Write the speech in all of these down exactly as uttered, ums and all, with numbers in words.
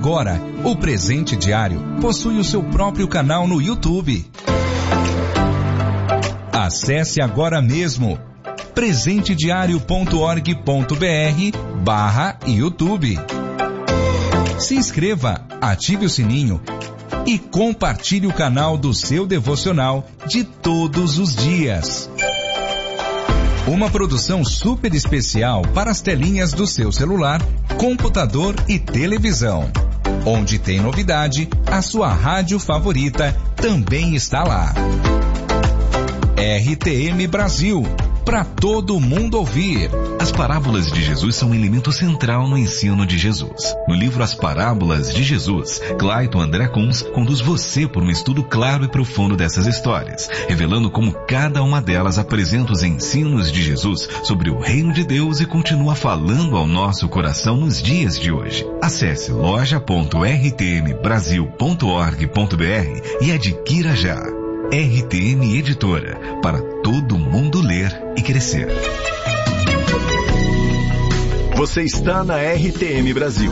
Agora, o Presente Diário possui o seu próprio canal no YouTube. Acesse agora mesmo presente diário ponto org ponto br barra YouTube. Se inscreva, ative o sininho e compartilhe o canal do seu devocional de todos os dias. Uma produção super especial para as telinhas do seu celular, computador e televisão. Onde tem novidade, a sua rádio favorita também está lá. R T M Brasil, para todo mundo ouvir. As parábolas de Jesus são um elemento central no ensino de Jesus. No livro As Parábolas de Jesus, Clayton André Kunz conduz você por um estudo claro e profundo dessas histórias, revelando como cada uma delas apresenta os ensinos de Jesus sobre o reino de Deus e continua falando ao nosso coração nos dias de hoje. Acesse loja ponto r t m brasil ponto org ponto br e adquira já. R T M Editora, para todo mundo ler e crescer. Você está na R T M Brasil.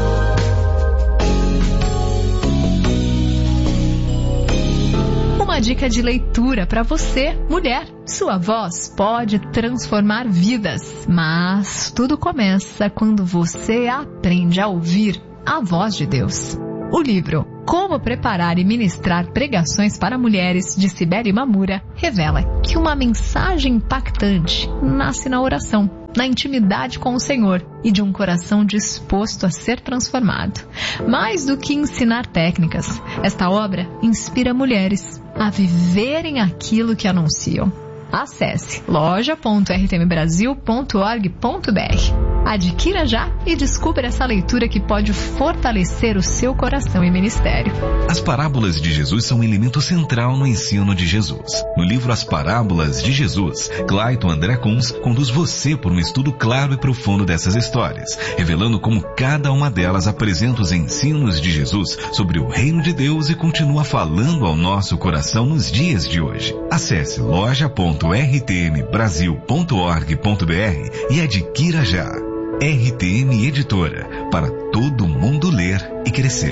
Uma dica de leitura para você, mulher. Sua voz pode transformar vidas, mas tudo começa quando você aprende a ouvir a voz de Deus. O livro Como Preparar e Ministrar Pregações para Mulheres, de Cibele Mamura, revela que uma mensagem impactante nasce na oração, na intimidade com o Senhor e de um coração disposto a ser transformado. Mais do que ensinar técnicas, esta obra inspira mulheres a viverem aquilo que anunciam. Acesse loja ponto r t m brasil ponto org ponto br. Adquira já e descubra essa leitura que pode fortalecer o seu coração e ministério. As parábolas de Jesus são um elemento central no ensino de Jesus. No livro As Parábolas de Jesus, Clayton André Kunz conduz você por um estudo claro e profundo dessas histórias, revelando como cada uma delas apresenta os ensinos de Jesus sobre o reino de Deus e continua falando ao nosso coração nos dias de hoje. Acesse loja ponto r t m brasil ponto org ponto br e adquira já. R T M Editora, para todo mundo ler e crescer.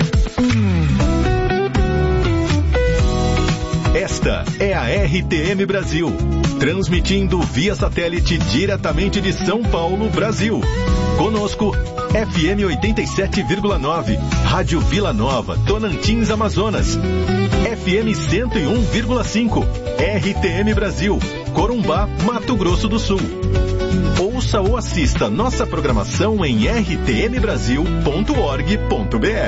Esta é a R T M Brasil, transmitindo via satélite diretamente de São Paulo, Brasil. Conosco, F M oitenta e sete vírgula nove, Rádio Vila Nova, Tonantins, Amazonas. F M cento e um vírgula cinco, R T M Brasil, Corumbá, Mato Grosso do Sul. Ouça ou assista nossa programação em r t m brasil ponto org ponto br.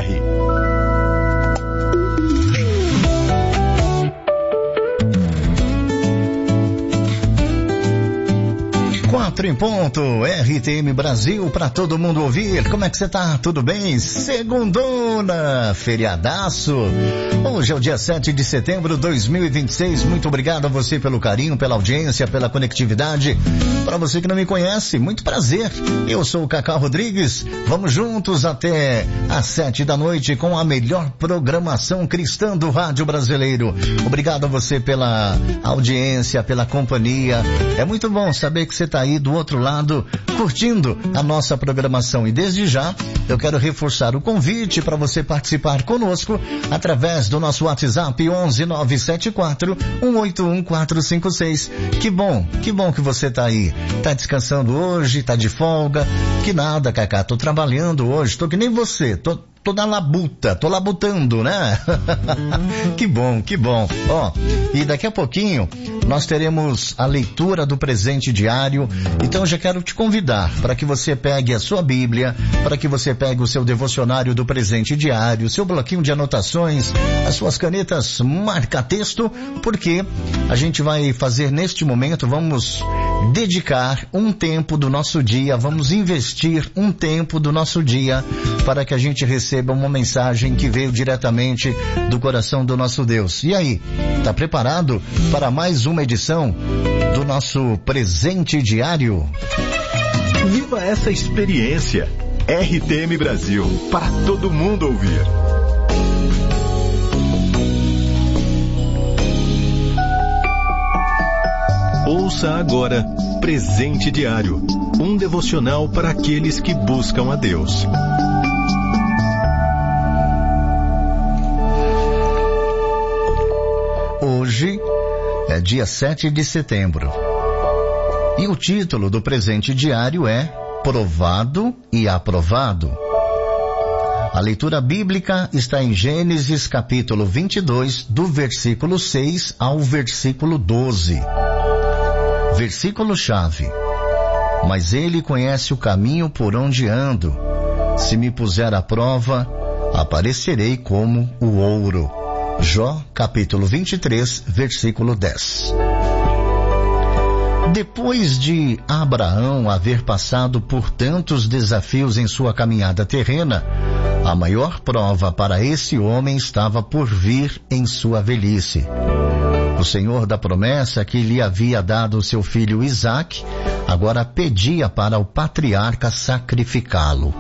Quatro em ponto, R T M Brasil, para todo mundo ouvir. Como é que você tá? Tudo bem? Segundona, feriadaço. Hoje é o dia sete de setembro de dois mil e vinte e seis. Muito obrigado a você pelo carinho, pela audiência, pela conectividade. Para você que não me conhece, muito prazer. Eu sou o Cacá Rodrigues. Vamos juntos até às sete da noite com a melhor programação cristã do rádio brasileiro. Obrigado a você pela audiência, pela companhia. É muito bom saber que você está aí do outro lado curtindo a nossa programação. E desde já eu quero reforçar o convite para você participar conosco através do nosso WhatsApp onze nove sete quatro um oito um quatro cinco seis. Que bom, que bom que você está aí. Tá descansando hoje, tá de folga. Que nada, Cacá, tô trabalhando hoje, tô que nem você, tô Tô na labuta, tô labutando, né? Que bom, que bom. Ó, e daqui a pouquinho nós teremos a leitura do presente diário. Então já quero te convidar para que você pegue a sua Bíblia, para que você pegue o seu devocionário do presente diário, o seu bloquinho de anotações, as suas canetas marca-texto, porque a gente vai fazer neste momento, vamos dedicar um tempo do nosso dia, vamos investir um tempo do nosso dia para que a gente receba uma mensagem que veio diretamente do coração do nosso Deus. E aí, tá preparado para mais uma edição do nosso presente diário? Viva essa experiência. R T M Brasil, para todo mundo ouvir. Ouça agora Presente Diário, um devocional para aqueles que buscam a Deus. Hoje é dia sete de setembro. E o título do presente diário é Provado e Aprovado. A leitura bíblica está em Gênesis capítulo vinte e dois, do versículo seis ao versículo doze. Versículo-chave. Mas ele conhece o caminho por onde ando. Se me puser à prova, aparecerei como o ouro. Jó, capítulo vinte e três, versículo dez. Depois de Abraão haver passado por tantos desafios em sua caminhada terrena, a maior prova para esse homem estava por vir em sua velhice. O Senhor da promessa que lhe havia dado seu filho Isaque, agora pedia para o patriarca sacrificá-lo.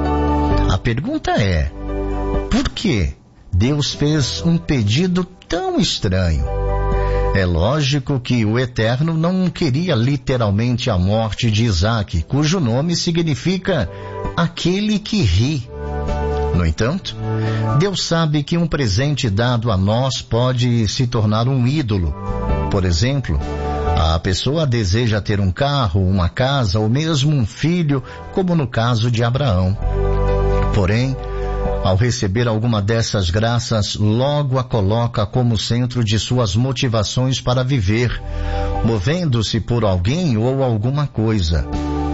A pergunta é, por que Deus fez um pedido tão estranho? É lógico que o Eterno não queria literalmente a morte de Isaque, cujo nome significa aquele que ri. No entanto, Deus sabe que um presente dado a nós pode se tornar um ídolo. Por exemplo, a pessoa deseja ter um carro, uma casa ou mesmo um filho, como no caso de Abraão. Porém, ao receber alguma dessas graças, logo a coloca como centro de suas motivações para viver, movendo-se por alguém ou alguma coisa.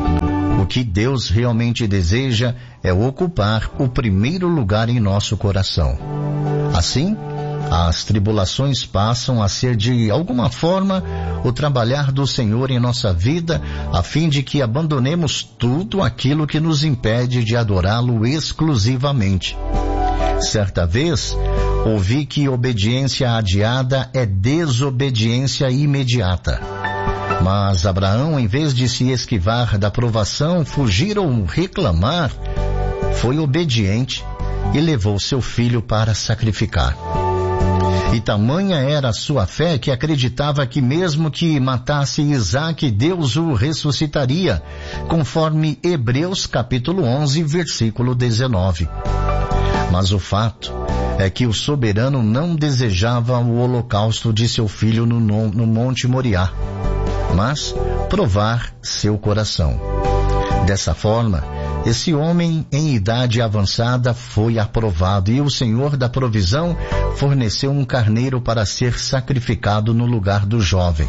O que Deus realmente deseja é ocupar o primeiro lugar em nosso coração. Assim, as tribulações passam a ser de alguma forma o trabalhar do Senhor em nossa vida, a fim de que abandonemos tudo aquilo que nos impede de adorá-lo exclusivamente. Certa vez, ouvi que obediência adiada é desobediência imediata. Mas Abraão, em vez de se esquivar da provação, fugir ou reclamar, foi obediente e levou seu filho para sacrificar. E tamanha era a sua fé que acreditava que mesmo que matasse Isaque, Deus o ressuscitaria, conforme Hebreus capítulo onze, versículo dezenove. Mas o fato é que o soberano não desejava o holocausto de seu filho no, no Monte Moriá, mas provar seu coração. Dessa forma, esse homem em idade avançada foi aprovado e o Senhor da provisão forneceu um carneiro para ser sacrificado no lugar do jovem.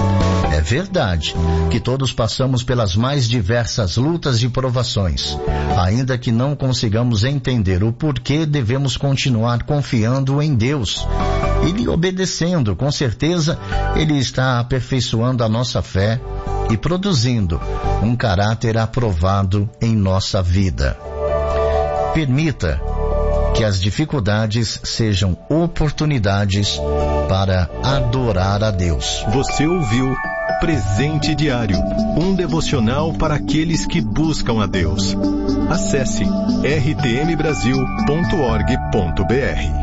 É verdade que todos passamos pelas mais diversas lutas e provações. Ainda que não consigamos entender o porquê, devemos continuar confiando em Deus e lhe obedecendo. Com certeza, Ele está aperfeiçoando a nossa fé e produzindo um caráter aprovado em nossa vida. Permita que as dificuldades sejam oportunidades para adorar a Deus. Você ouviu Presente Diário, um devocional para aqueles que buscam a Deus. Acesse r t m brasil ponto org ponto b r.